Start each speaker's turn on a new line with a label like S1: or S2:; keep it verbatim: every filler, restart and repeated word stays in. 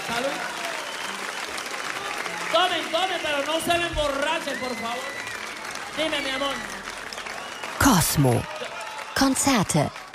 S1: Salud. Tomen, tomen, pero no se me emborrachen, por favor. Dime, mi amor.
S2: Cosmo. Konzerte